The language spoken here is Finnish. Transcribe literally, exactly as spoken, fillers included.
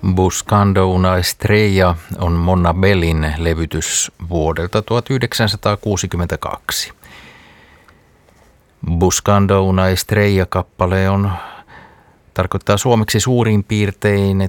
Buscando una estrella on Mona Bellin levytys vuodelta tuhatyhdeksänsataakuusikymmentäkaksi. Buscando una estrella -kappale on, tarkoittaa suomeksi suurin piirtein,